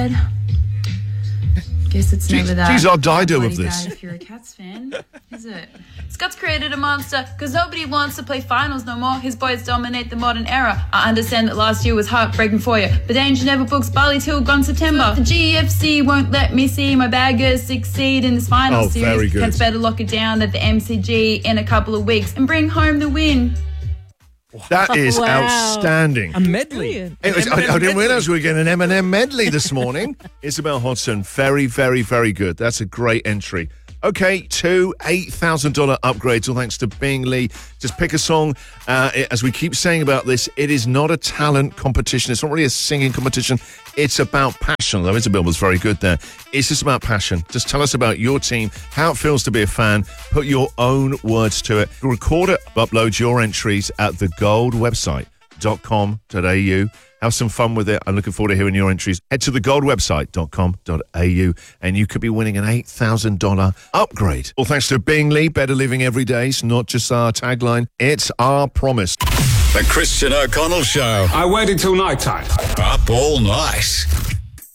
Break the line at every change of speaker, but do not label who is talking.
Guess it's never that.
Geez, I'll die do
bloody
with this.
bad if you're a Cats fan, is it? Scott's created a monster because nobody wants to play finals no more. His boys dominate the modern era. I understand that last year was heartbreaking for you, but Danger never books Bali till gone September. The GFC won't let me see my baggers succeed in this final series.
Very good.
Cats better lock it down at the MCG in a couple of weeks and bring home the win.
That is outstanding.
A medley.
I didn't realise we were getting an Eminem medley this morning. Isabel Hodson, very, very, very good. That's a great entry. Okay, 2 $8,000 upgrades, all thanks to Bingley. Just pick a song. As we keep saying about this, it is not a talent competition. It's not really a singing competition. It's about passion, though Isabel was very good there. It's just about passion. Just tell us about your team, how it feels to be a fan. Put your own words to it. Record it, upload your entries at thegoldwebsite.com.au. Have some fun with it. I'm looking forward to hearing your entries. Head to thegoldwebsite.com.au and you could be winning an $8,000 upgrade. All thanks to Bingley, better living every day. It's not just our tagline, it's our promise.
The Christian O'Connell Show.
I waited till night time.
Up all night.